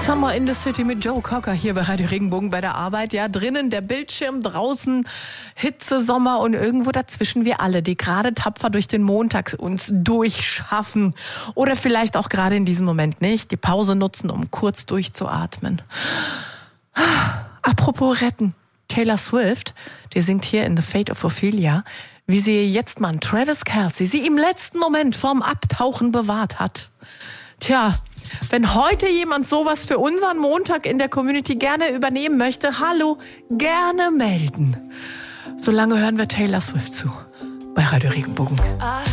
Summer in the City mit Joe Cocker hier bei Radio Regenbogen bei der Arbeit. Ja, drinnen der Bildschirm, draußen Hitze, Sommer und irgendwo dazwischen wir alle, die gerade tapfer durch den Montag uns durchschaffen. Oder vielleicht auch gerade in diesem Moment nicht, die Pause nutzen, um kurz durchzuatmen. Apropos retten. Taylor Swift, die singt hier in The Fate of Ophelia, wie sie jetzt Mann Travis Kelce sie im letzten Moment vorm Abtauchen bewahrt hat. Tja, wenn heute jemand sowas für unseren Montag in der Community gerne übernehmen möchte, hallo, gerne melden. Solange hören wir Taylor Swift zu bei Radio Regenbogen.